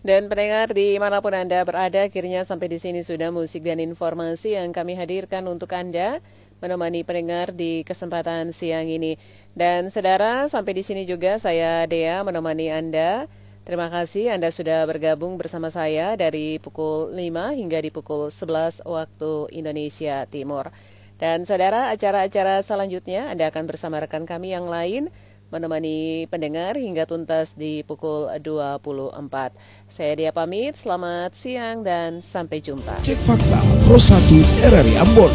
Dan pendengar dimanapun Anda berada, akhirnya sampai di sini sudah musik dan informasi yang kami hadirkan untuk Anda, menemani pendengar di kesempatan siang ini. Dan saudara, sampai di sini juga saya Dea menemani Anda. Terima kasih Anda sudah bergabung bersama saya dari pukul 5 hingga di pukul 11 waktu Indonesia Timur. Dan saudara, acara-acara selanjutnya Anda akan bersama rekan kami yang lain menemani pendengar hingga tuntas di pukul 24. Saya Dia pamit, selamat siang dan sampai jumpa. Cek Fakta Pro 1 RRI Ambon.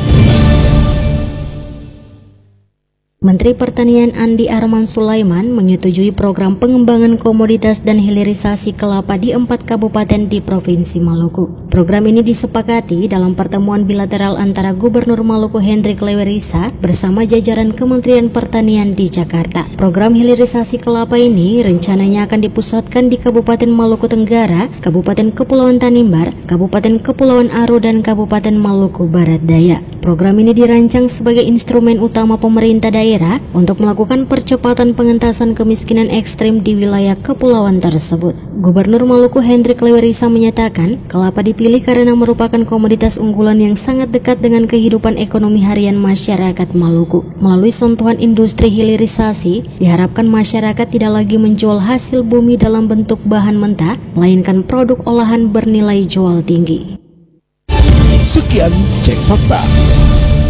Menteri Pertanian Andi Arman Sulaiman menyetujui program pengembangan komoditas dan hilirisasi kelapa di 4 kabupaten di Provinsi Maluku. Program ini disepakati dalam pertemuan bilateral antara Gubernur Maluku Hendrik Lewerisa bersama jajaran Kementerian Pertanian di Jakarta. Program hilirisasi kelapa ini rencananya akan dipusatkan di Kabupaten Maluku Tenggara, Kabupaten Kepulauan Tanimbar, Kabupaten Kepulauan Aro, dan Kabupaten Maluku Barat Daya. Program ini dirancang sebagai instrumen utama pemerintah daerah untuk melakukan percepatan pengentasan kemiskinan ekstrim di wilayah kepulauan tersebut. Gubernur Maluku Hendrik Lewerisa menyatakan kelapa dipilih karena merupakan komoditas unggulan yang sangat dekat dengan kehidupan ekonomi harian masyarakat Maluku. Melalui sentuhan industri hilirisasi, diharapkan masyarakat tidak lagi menjual hasil bumi dalam bentuk bahan mentah, melainkan produk olahan bernilai jual tinggi. Sekian Cek Fakta.